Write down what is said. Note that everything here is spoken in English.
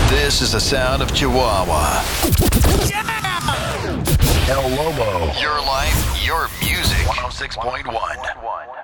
This is the sound of Chihuahua. El Lobo. Your life, your music. 106.1.